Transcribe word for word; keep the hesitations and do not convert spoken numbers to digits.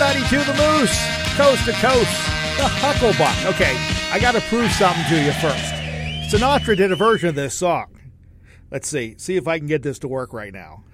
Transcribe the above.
ninety-two The Moose, coast to coast, the Hucklebuck. Okay, I got to prove something to you first. Sinatra did a version of this song. Let's see. See if I can get this to work right now.